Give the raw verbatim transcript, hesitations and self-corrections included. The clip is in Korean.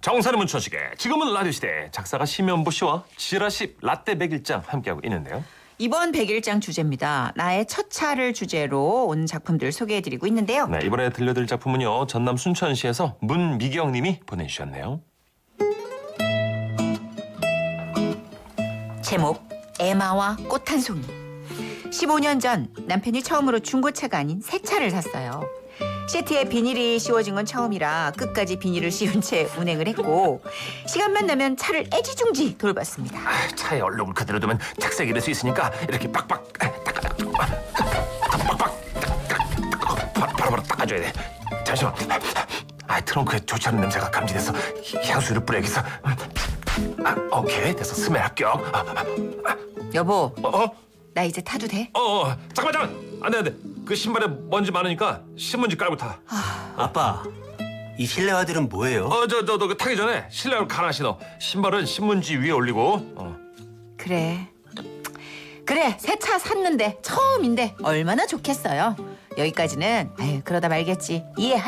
정선의 문천식의 지금은 라디오 시대 작사가 심연보 씨와 지라시 라떼 백일장 함께하고 있는데요. 이번 백일장 주제입니다. 나의 첫 차를 주제로 온 작품들 소개해드리고 있는데요. 네, 이번에 들려드릴 작품은요. 전남 순천시에서 문미경 님이 보내주셨네요. 제목 에마와 꽃 한 송이. 십오 년 전 남편이 처음으로 중고차가 아닌 새 차를 샀어요. 시트에 비닐이 씌워진 건 처음이라 끝까지 비닐을 씌운 채 운행을 했고 시간만 나면 차를 애지중지 돌봤습니다. 아, 차에 얼룩을 그대로 두면 착색이 될 수 있으니까 이렇게 빡빡 빡빡 바로바로 닦아줘야 돼. 잠시만. 아, 트렁크에 좋지 않은 냄새가 감지돼서 향수를 뿌려야겠어. 아, 오케이 됐어. 스멜 합격. 아, 아, 아. 여보, 어? 어? 나 이제 타도 돼? 어, 어, 잠깐만, 잠깐만. 안 돼, 안 돼. 그 신발에 먼지 많으니까 신문지 깔고 타. 아빠, 이 실내화들은 뭐예요? 어, 저, 저, 너 그 타기 전에 실내화를 갈아 신어. 신발은 신문지 위에 올리고. 어. 그래. 그래, 새 차 샀는데 처음인데 얼마나 좋겠어요. 여기까지는 아유, 그러다 말겠지. 이해.